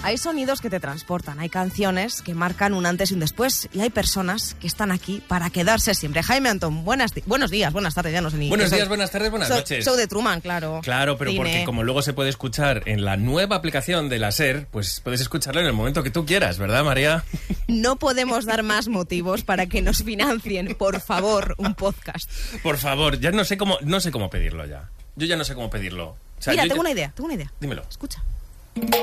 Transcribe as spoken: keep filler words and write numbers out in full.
Hay sonidos que te transportan, hay canciones que marcan un antes y un después, y hay personas que están aquí para quedarse siempre. Jaime Antón, buenas di- buenos días, buenas tardes, ya no sé ni... Buenos qué días, soy. buenas tardes, buenas Show- noches. Show de Truman, claro. Claro, pero Cine. porque como luego se puede escuchar en la nueva aplicación de la SER, pues puedes escucharlo en el momento que tú quieras, ¿verdad, María? No podemos dar más motivos para que nos financien, por favor, un podcast. Por favor, ya no sé cómo, no sé cómo pedirlo ya. Yo ya no sé cómo pedirlo. O sea, Mira, yo tengo ya- una idea, tengo una idea. Dímelo. Escucha.